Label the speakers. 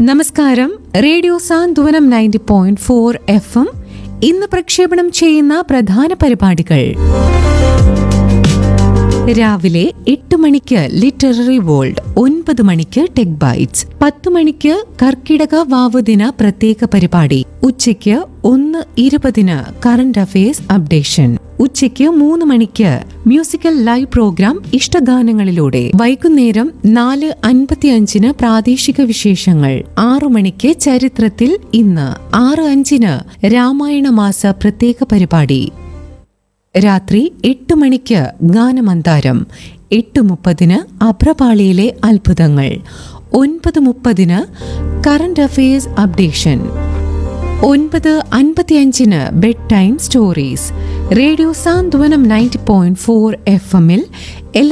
Speaker 1: നമസ്കാരം. റേഡിയോ സാന്ത്വനം 90.4 FM ഇന്ന് പ്രക്ഷേപണം ചെയ്യുന്ന പ്രധാന പരിപാടികൾ: രാവിലെ 8 മണിക്ക് ലിറ്റററി വേൾഡ്, 9 മണിക്ക് ടെക് ബൈറ്റ്സ്, 10 മണിക്ക് കർക്കിടക വാവുദിന പ്രത്യേക പരിപാടി, ഉച്ചയ്ക്ക് 1:20 കറന്റ് അഫയേഴ്സ് അപ്ഡേഷൻ, ഉച്ചയ്ക്ക് 3 മണിക്ക് മ്യൂസിക്കൽ ലൈവ് പ്രോഗ്രാം ഇഷ്ടഗാനങ്ങളിലൂടെ, വൈകുന്നേരം 4:55 പ്രാദേശിക വിശേഷങ്ങൾ, 6 മണിക്ക് ചരിത്രത്തിൽ ഇന്ന്, 6:05 രാമായണ മാസ പ്രത്യേക പരിപാടി, രാത്രി 8 മണിക്ക് ഗാനമന്താരം, 8:30 അഭ്രപാളിയിലെ അത്ഭുതങ്ങൾ, 9:30 current affairs updation, 9:55 bed time stories. Radio സാന്ത്വനം 90.4 FM-ൽ